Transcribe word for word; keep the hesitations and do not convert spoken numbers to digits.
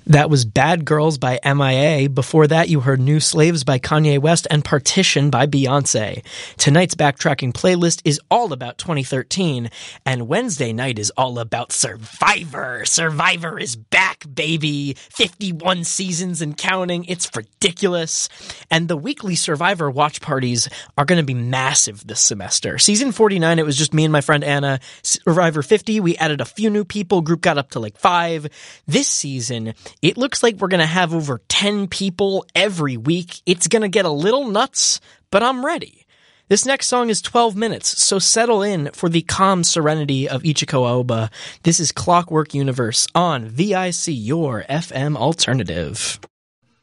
That was Bad Girls by M I A. Before that, you heard New Slaves by Kanye West and Partition by Beyonce. Tonight's backtracking playlist is all about twenty thirteen, and Wednesday night is all about Survivor. Survivor is back, baby. fifty-one seasons and counting. It's ridiculous. And the weekly Survivor watch parties are going to be massive this semester. Season forty-nine, it was just me and my friend Anna. Survivor fifty, we added a few new people. Group got up to like five. This season, it looks like we're going to have over ten people every week. It's going to get a little nuts, but I'm ready. This next song is twelve minutes, so settle in for the calm serenity of Ichiko Aoba. This is Clockwork Universe on V I C, your F M alternative.